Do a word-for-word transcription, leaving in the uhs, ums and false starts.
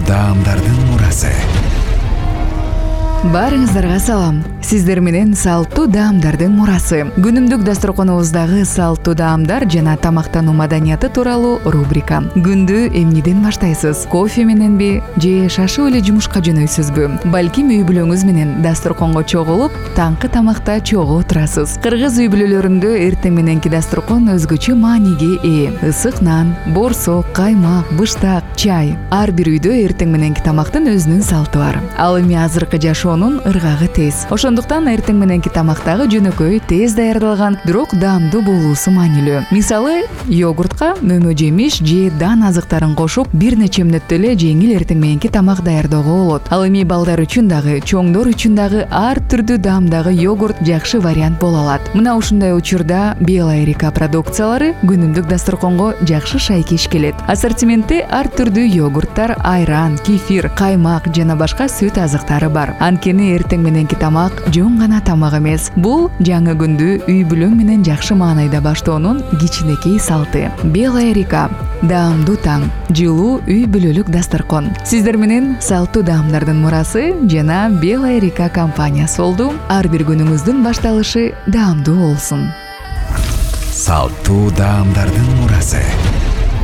Салтуу даамдардын мурасы. Баарыңыздарга салам. Сиздер менен салтуу даамдардын мурасы. Күнүмдүк дасторконубуздагы салтуу даамдар жана тамактануу маданияты тууралуу рубрика. Күндү эмнеден баштайсыз? Кофе мененби же шашып эле жумушка жөнөйсүзбү? Балким үй бүлөңүз менен дасторконго чогулуп, таңкы тамакта чогуу отурасыз. Кыргыз үй бүлөлөрүндө эртең мененки дасторкон өзгөчө мааниге ээ. Ысык нан, борсок, каймак, быштак, чай. Ар бир үйдө эртең мененки тамактын өзүнүн салты бар. Ал эми азыркы жашоонун ыргагы тез. Ошондуктан эртең мененки тамактагы жөнөкөй, тез даярдалган, бирок даамдуу болуусу маанилүү. Мисалы, йогуртка мөмө жемиш же дан азыктарын кошуп, бир нече мүнөттө эле жеңил эртең мененки тамак даярдоого болот. Ал эми балдар үчүн дагы, чоңдор үчүн дагы ар түрдүү даамдагы йогурт жакшы вариант боло алат. Мына ушундай учурда Белая река продукциялары күнүмдүк дасторконго жакшы шайкеш келет. Ассортиментте ар түрдүү йогурттар, айран, кефир, каймак жана башка сүт азыктары бар. Анткени эртең мененки тамак жөн гана тамак эмес. Бул жаңы күндү үй бүлөң менен жакшы маанайда баштоонун кичинекей салты. Белая река даамдуу таң, жылуу үй бүлөлүк дасторкон. Сиздер менен салтуу даамдардын мурасы жана Белая река компаниясы болду. Ар бир күнүңүздүн башталышы даамдуу болсун. Салтуу даамдардын мурасы.